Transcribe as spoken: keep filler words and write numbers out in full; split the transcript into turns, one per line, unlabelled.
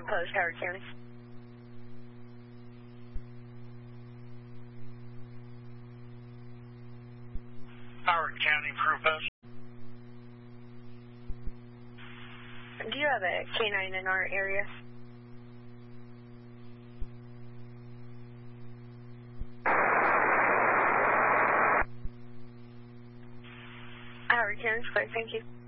Proof Post, Howard County.
Howard County Proof Post.
Do you have a canine in our area? Howard County, thank you.